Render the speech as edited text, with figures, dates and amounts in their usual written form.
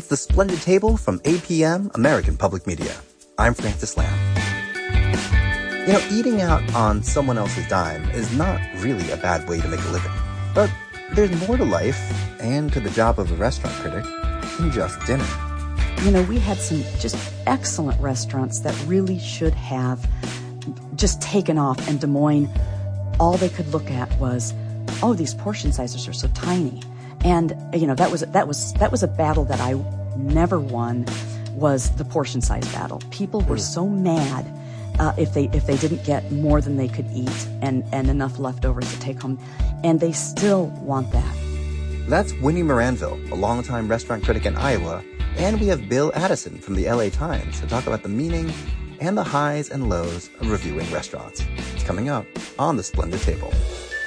The Splendid Table from APM, American Public Media. I'm Francis Lamb. Eating out on someone else's dime is not really a bad way to make a living. But there's more to life and to the job of a restaurant critic than just dinner. We had some just excellent restaurants that really should have just taken off, and Des Moines, all they could look at was, oh, these portion sizes are so tiny. And, that was a battle that I never won, was the portion size battle. People were so mad if they didn't get more than they could eat and enough leftovers to take home. And they still want that. That's Winnie Moranville, a longtime restaurant critic in Iowa, and we have Bill Addison from the LA Times to talk about the meaning and the highs and lows of reviewing restaurants. It's coming up on The Splendid Table.